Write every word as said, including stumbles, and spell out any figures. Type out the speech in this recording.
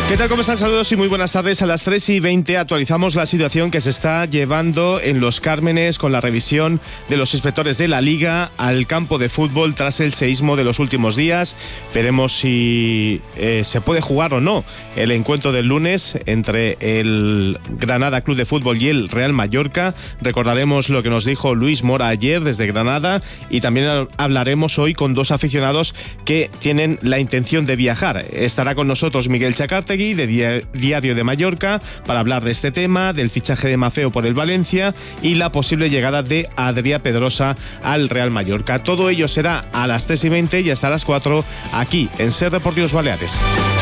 ¿Qué tal? ¿Cómo están? Saludos y muy buenas tardes. A las tres y veinte actualizamos la situación que se está llevando en Los Cármenes con la revisión de los inspectores de la Liga al campo de fútbol tras el seísmo de los últimos días. Veremos si eh, se puede jugar o no el encuentro del lunes entre el Granada Club de Fútbol y el Real Mallorca. Recordaremos lo que nos dijo Luis Mora ayer desde Granada y también hablaremos hoy con dos aficionados que tienen la intención de viajar. Estará con nosotros Miguel Chacártegui de Diario de Mallorca para hablar de este tema, del fichaje de Maffeo por el Valencia y la posible llegada de Adrià Pedrosa al Real Mallorca. Todo ello será a las tres y veinte y hasta las cuatro aquí en SER Deportivos Baleares.